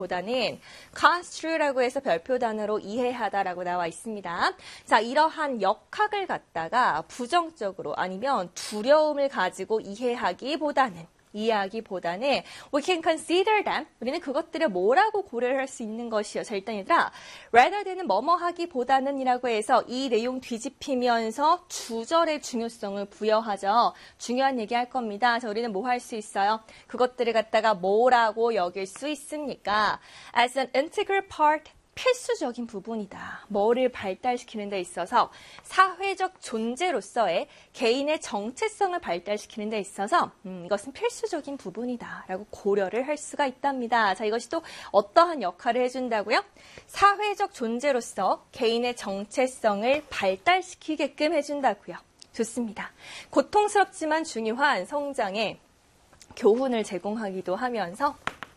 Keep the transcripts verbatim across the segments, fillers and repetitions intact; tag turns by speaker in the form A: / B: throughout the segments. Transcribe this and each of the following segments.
A: 보다는 construe라고 해서 별표 단어로 이해하다라고 나와 있습니다. 자, 이러한 역학을 갖다가 부정적으로 아니면 두려움을 가지고 이해하기보다는 이해하기보다는 we can consider them. 우리는 그것들을 뭐라고 고려를 할 수 있는 것이요. 자, 일단 얘들아 rather than은 뭐뭐 하기보다는 이라고 해서 이 내용 뒤집히면서 주절의 중요성을 부여하죠. 중요한 얘기 할 겁니다. 자, 우리는 뭐 할 수 있어요? 그것들을 갖다가 뭐라고 여길 수 있습니까? As an integral part. 필수적인 부분이다. 뭐를 발달시키는 데 있어서 사회적 존재로서의 개인의 정체성을 발달시키는 데 있어서 음, 이것은 필수적인 부분이다 라고 고려를 할 수가 있답니다. 자, 이것이 또 어떠한 역할을 해준다고요? 사회적 존재로서 개인의 정체성을 발달시키게끔 해준다고요. 좋습니다. 고통스럽지만 중요한 성장의 교훈을 제공하기도 하면서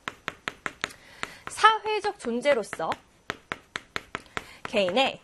A: 사회적 존재로서 개인의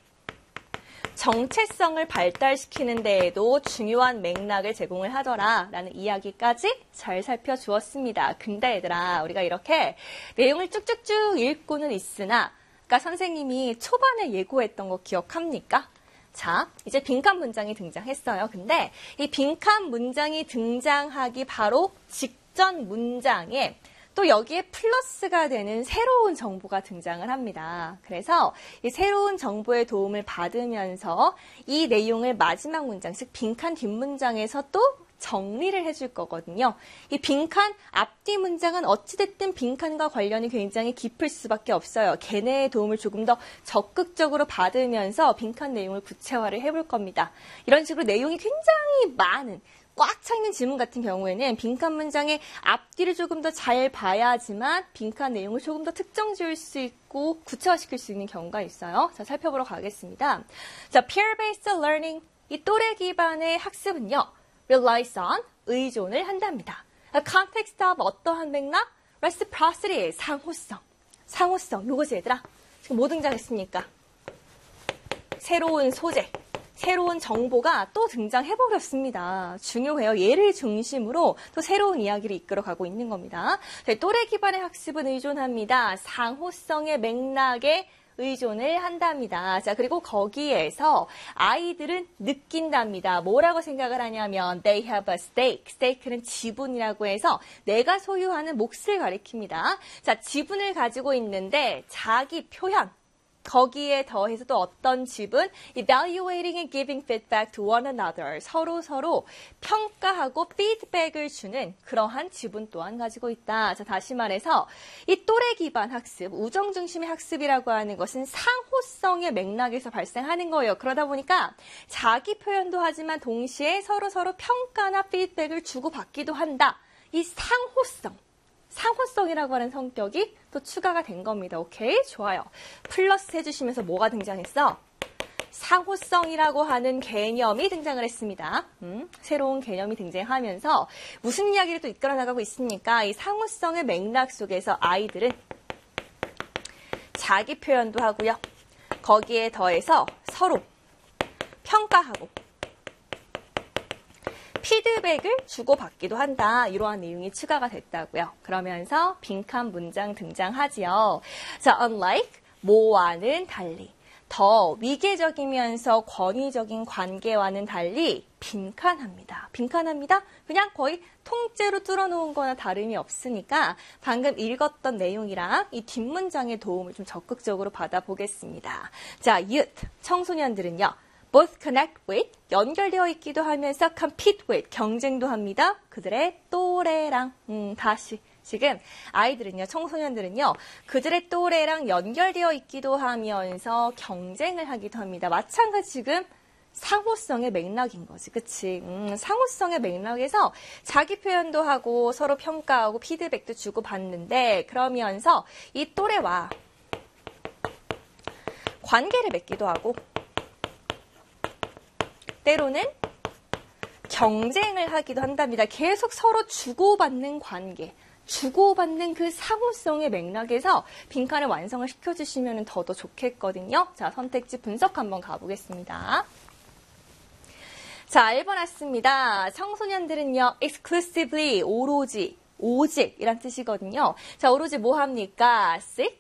A: 정체성을 발달시키는 데에도 중요한 맥락을 제공을 하더라라는 이야기까지 잘 살펴주었습니다. 근데 얘들아 우리가 이렇게 내용을 쭉쭉쭉 읽고는 있으나 아까 선생님이 초반에 예고했던 거 기억합니까? 자, 이제 빈칸 문장이 등장했어요. 근데 이 빈칸 문장이 등장하기 바로 직전 문장에 또 여기에 플러스가 되는 새로운 정보가 등장을 합니다. 그래서 이 새로운 정보의 도움을 받으면서 이 내용을 마지막 문장, 즉 빈칸 뒷문장에서 또 정리를 해줄 거거든요. 이 빈칸 앞뒤 문장은 어찌됐든 빈칸과 관련이 굉장히 깊을 수밖에 없어요. 걔네의 도움을 조금 더 적극적으로 받으면서 빈칸 내용을 구체화를 해볼 겁니다. 이런 식으로 내용이 굉장히 많은 꽉 차있는 지문 같은 경우에는 빈칸 문장의 앞뒤를 조금 더 잘 봐야지만 빈칸 내용을 조금 더 특정 지을 수 있고 구체화시킬 수 있는 경우가 있어요. 자, 살펴보러 가겠습니다. 자, peer-based learning, 이 또래 기반의 학습은요, relies on, 의존을 한답니다. context of 어떠한 맥락? reciprocity, 상호성. 상호성, 요것이 얘들아, 지금 뭐 등장했습니까? 새로운 소재. 새로운 정보가 또 등장해버렸습니다. 중요해요. 얘를 중심으로 또 새로운 이야기를 이끌어가고 있는 겁니다. 또래 기반의 학습은 의존합니다. 상호성의 맥락에 의존을 한답니다. 자, 그리고 거기에서 아이들은 느낀답니다. 뭐라고 생각을 하냐면 they have a stake. stake는 지분이라고 해서 내가 소유하는 몫을 가리킵니다. 자, 지분을 가지고 있는데 자기 표현. 거기에 더해서 또 어떤 지분? evaluating and giving feedback to one another. 서로 서로 평가하고 피드백을 주는 그러한 지분 또한 가지고 있다. 자, 다시 말해서 이 또래 기반 학습, 우정 중심의 학습이라고 하는 것은 상호성의 맥락에서 발생하는 거예요. 그러다 보니까 자기 표현도 하지만 동시에 서로 서로 평가나 피드백을 주고받기도 한다. 이 상호성. 상호성이라고 하는 성격이 또 추가가 된 겁니다. 오케이? 좋아요. 플러스 해주시면서 뭐가 등장했어? 상호성이라고 하는 개념이 등장을 했습니다. 음, 새로운 개념이 등장하면서 무슨 이야기를 또 이끌어 나가고 있습니까? 이 상호성의 맥락 속에서 아이들은 자기 표현도 하고요. 거기에 더해서 서로 평가하고 피드백을 주고받기도 한다. 이러한 내용이 추가가 됐다고요. 그러면서 빈칸 문장 등장하지요. 자, unlike, 뭐와는 달리, 더 위계적이면서 권위적인 관계와는 달리 빈칸합니다. 빈칸합니다. 그냥 거의 통째로 뚫어놓은 거나 다름이 없으니까 방금 읽었던 내용이랑 이 뒷문장의 도움을 좀 적극적으로 받아보겠습니다. 자, youth, 청소년들은요. both connect with, 연결되어 있기도 하면서 compete with, 경쟁도 합니다. 그들의 또래랑, 음, 다시. 지금 아이들은요, 청소년들은요, 그들의 또래랑 연결되어 있기도 하면서 경쟁을 하기도 합니다. 마찬가지 지금 상호성의 맥락인 거지. 그치? 음, 상호성의 맥락에서 자기 표현도 하고 서로 평가하고 피드백도 주고 받는데 그러면서 이 또래와 관계를 맺기도 하고 때로는 경쟁을 하기도 한답니다. 계속 서로 주고받는 관계, 주고받는 그 상호성의 맥락에서 빈칸을 완성을 시켜주시면 더 더 좋겠거든요. 자, 선택지 분석 한번 가보겠습니다. 자, 일 번 왔습니다. 청소년들은요, exclusively, 오로지, 오직 이란 뜻이거든요. 자, 오로지 뭐 합니까? seek